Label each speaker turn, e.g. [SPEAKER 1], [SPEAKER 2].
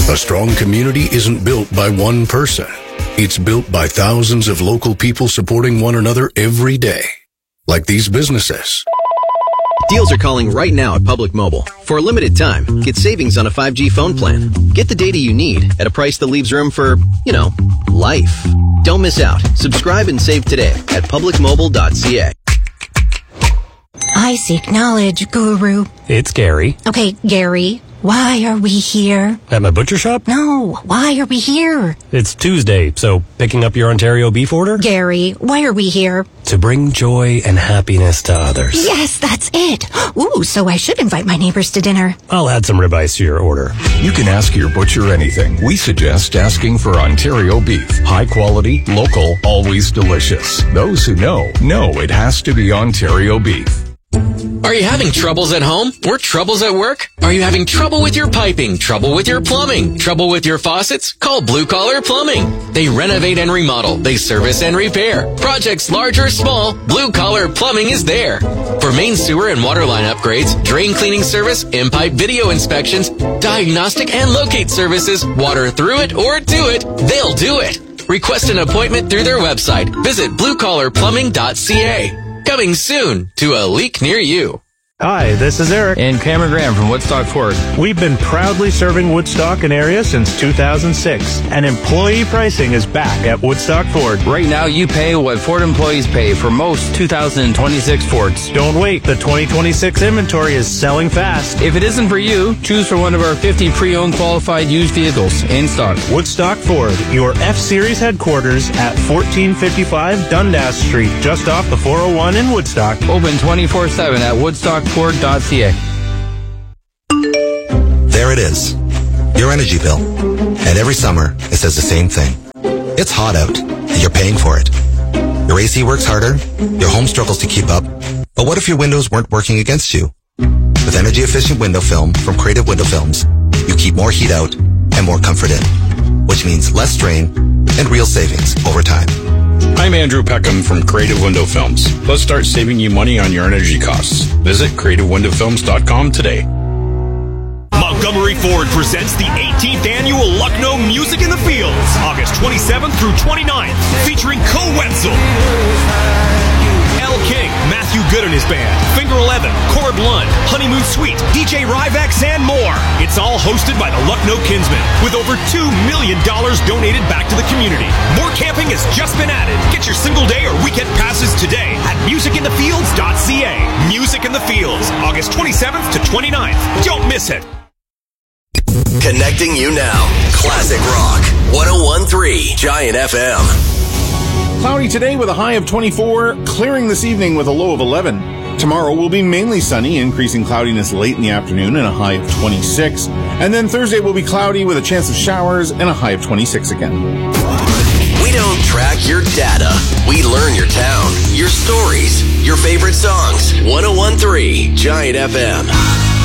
[SPEAKER 1] A strong community isn't built by one person. It's built by thousands of local people supporting one another every day. Like these businesses.
[SPEAKER 2] Deals are calling right now at Public Mobile. For a limited time, get savings on a 5G phone plan. Get the data you need at a price that leaves room for, life. Don't miss out. Subscribe and save today at publicmobile.ca.
[SPEAKER 3] I seek knowledge, Guru.
[SPEAKER 4] It's Gary.
[SPEAKER 3] Okay, Gary, why are we here?
[SPEAKER 4] At my butcher shop?
[SPEAKER 3] No, why are we here?
[SPEAKER 4] It's Tuesday, so picking up your Ontario beef order?
[SPEAKER 3] Gary, why are we here?
[SPEAKER 4] To bring joy and happiness to others.
[SPEAKER 3] Yes, that's it. Ooh, so I should invite my neighbors to dinner.
[SPEAKER 4] I'll add some ribeyes to your order.
[SPEAKER 5] You can ask your butcher anything. We suggest asking for Ontario beef. High quality, local, always delicious. Those who know it has to be Ontario beef.
[SPEAKER 6] Are you having troubles at home or troubles at work? Are you having trouble with your piping, trouble with your plumbing, trouble with your faucets? Call Blue Collar Plumbing. They renovate and remodel. They service and repair. Projects large or small, Blue Collar Plumbing is there. For main sewer and water line upgrades, drain cleaning service, in-pipe video inspections, diagnostic and locate services, water through it or to it, they'll do it. Request an appointment through their website. Visit bluecollarplumbing.ca. Coming soon to a leak near you.
[SPEAKER 7] Hi, this is Eric.
[SPEAKER 8] And Cameron Graham from Woodstock Ford.
[SPEAKER 7] We've been proudly serving Woodstock and area since 2006, and employee pricing is back at Woodstock Ford.
[SPEAKER 8] Right now, you pay what Ford employees pay for most 2026 Fords.
[SPEAKER 7] Don't wait. The 2026 inventory is selling fast.
[SPEAKER 8] If it isn't for you, choose for one of our 50 pre-owned qualified used vehicles in stock.
[SPEAKER 7] Woodstock Ford, your F-Series headquarters at 1455 Dundas Street, just off the 401 in Woodstock.
[SPEAKER 8] Open 24/7 at woodstockford.ca.
[SPEAKER 9] There it is, your energy bill. And every summer, it says the same thing. It's hot out, and you're paying for it. Your AC works harder, your home struggles to keep up, but what if your windows weren't working against you? With energy-efficient window film from Creative Window Films, you keep more heat out and more comfort in, which means less strain and real savings over time.
[SPEAKER 10] I'm Andrew Peckham from Creative Window Films. Let's start saving you money on your energy costs. Visit creativewindowfilms.com today.
[SPEAKER 11] Montgomery Ford presents the 18th annual Lucknow Music in the Fields, August 27th through 29th, featuring Co Wetzel, L. King, Matthew Good and his band, Finger 11, Corb Lund, Honeymoon Suite, DJ Ryvex, and more. It's all hosted by the Lucknow Kinsmen, with over $2 million donated back to the community. More camping has just been added. Get your single day or weekend passes today at musicinthefields.ca. Music in the Fields, August 27th to 29th. Don't miss it.
[SPEAKER 12] Connecting you now. Classic Rock. 101.3 Giant FM.
[SPEAKER 13] Cloudy today with a high of 24, clearing this evening with a low of 11. Tomorrow will be mainly sunny, increasing cloudiness late in the afternoon and a high of 26. And then Thursday will be cloudy with a chance of showers and a high of 26 again.
[SPEAKER 12] We don't track your data. We learn your town, your stories, your favorite songs. 101.3 Giant FM.